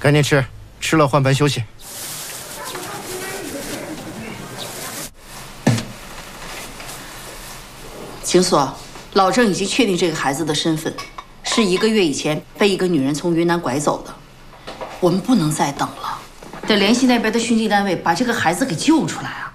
赶紧吃，吃了换班休息。 秦所，老郑已经确定这个孩子的身份，是1个月以前被一个女人从云南拐走的。我们不能再等了，得联系那边的巡警单位，把这个孩子给救出来啊！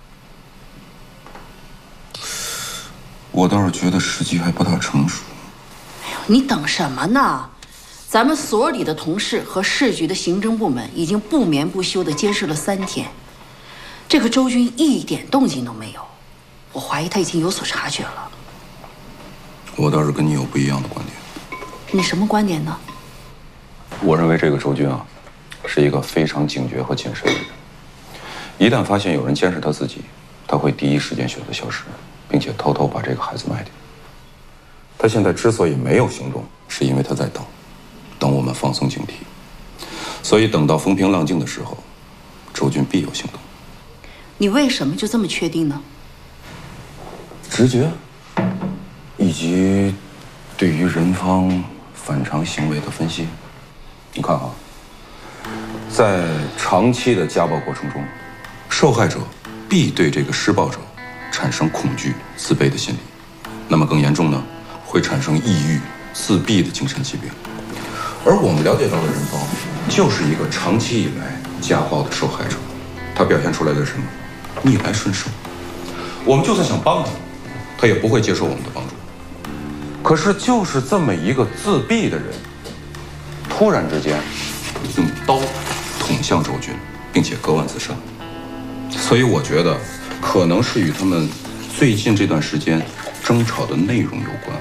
我倒是觉得时机还不大成熟。 哎呦，你等什么呢？咱们所里的同事和市局的行政部门已经不眠不休地监视了3天，这个周军一点动静都没有，我怀疑他已经有所察觉了。 我倒是跟你有不一样的观点。 你什么观点呢？ 我认为这个周军啊，是一个非常警觉和谨慎的人。一旦发现有人监视他自己，他会第一时间选择消失，并且偷偷把这个孩子卖掉。他现在之所以没有行动，是因为他在等我们放松警惕。所以等到风平浪静的时候，周军必有行动。 你为什么就这么确定呢？ 直觉，以及对于人方反常行为的分析。你看啊，在长期的家暴过程中，受害者必对这个施暴者产生恐惧、自卑的心理，那么更严重呢，会产生抑郁、自闭的精神疾病。而我们了解到的人方，就是一个长期以来家暴的受害者，他表现出来的是什么？逆来顺受。我们就算想帮他，他也不会接受我们的帮助。可是就是这么一个自闭的人，突然之间用刀捅向周军，并且割腕自杀。所以我觉得可能是与他们最近这段时间争吵的内容有关。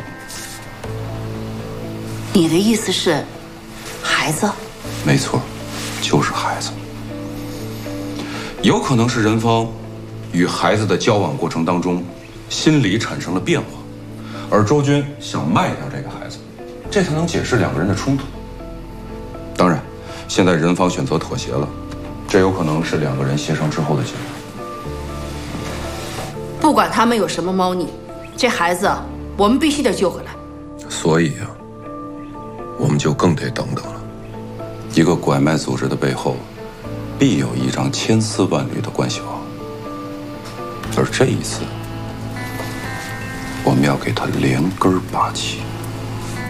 你的意思是孩子？ 没错，就是孩子。有可能是人方与孩子的交往过程当中心理产生了变化，而周军想卖掉这个孩子，这才能解释2个人的冲突。当然，现在人方选择妥协了，这有可能是2个人协商之后的结果。 不管他们有什么猫腻，这孩子我们必须得救回来。 所以啊，我们就更得等等了。一个拐卖组织的背后，必有一张千丝万缕的关系网，而这一次，我们要给他连根拔起。